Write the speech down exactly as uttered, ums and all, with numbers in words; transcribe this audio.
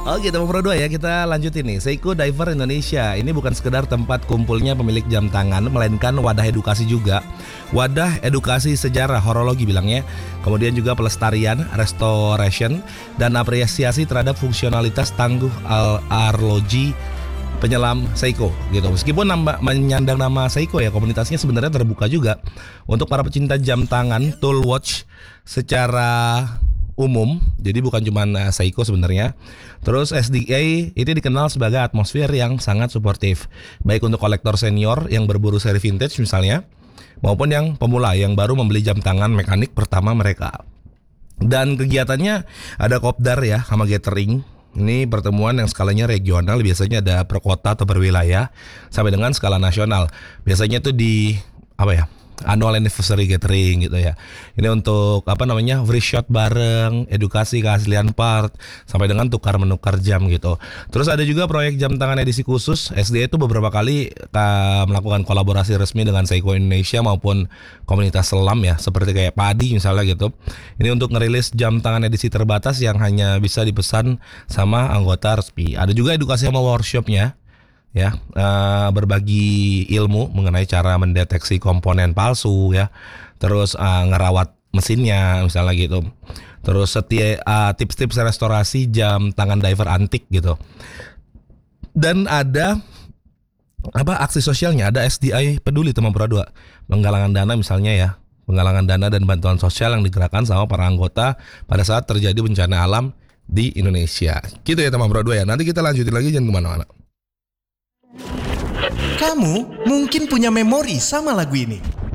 Oke, teman Pro dua ya, kita lanjutin nih. Seiko Diver Indonesia ini bukan sekedar tempat kumpulnya pemilik jam tangan, melainkan wadah edukasi juga. Wadah edukasi sejarah, horologi bilangnya. Kemudian juga pelestarian, restoration, dan apresiasi terhadap fungsionalitas tangguh al- arloji penyelam Seiko gitu. Meskipun nama, menyandang nama Seiko ya, komunitasnya sebenarnya terbuka juga untuk para pecinta jam tangan, tool watch secara umum. Jadi bukan cuma uh, Seiko sebenarnya. Terus S D A ini dikenal sebagai atmosfer yang sangat suportif, baik untuk kolektor senior yang berburu seri vintage misalnya, maupun yang pemula yang baru membeli jam tangan mekanik pertama mereka. Dan kegiatannya ada kopdar ya, sama gathering. Ini pertemuan yang skalanya regional, biasanya ada per kota atau per wilayah, sampai dengan skala nasional. Biasanya tuh di apa ya? Annual anniversary gathering gitu ya. Ini untuk apa namanya, free shot bareng, edukasi keaslian part, sampai dengan tukar menukar jam gitu. Terus ada juga proyek jam tangan edisi khusus. S D A itu beberapa kali uh, melakukan kolaborasi resmi dengan Seiko Indonesia maupun komunitas selam ya, seperti kayak Padi misalnya gitu. Ini untuk ngerilis jam tangan edisi terbatas yang hanya bisa dipesan sama anggota resmi. Ada juga edukasi sama workshopnya ya, uh, berbagi ilmu mengenai cara mendeteksi komponen palsu ya, terus uh, ngerawat mesinnya misalnya gitu, terus setia uh, tips-tips restorasi jam tangan diver antik gitu. Dan ada apa, aksi sosialnya, ada S D I peduli teman Pro dua, penggalangan dana misalnya ya, penggalangan dana dan bantuan sosial yang digerakkan sama para anggota pada saat terjadi bencana alam di Indonesia gitu ya teman Pro dua ya. Nanti kita lanjutin lagi, jangan kemana-mana. Kamu mungkin punya memori sama lagu ini.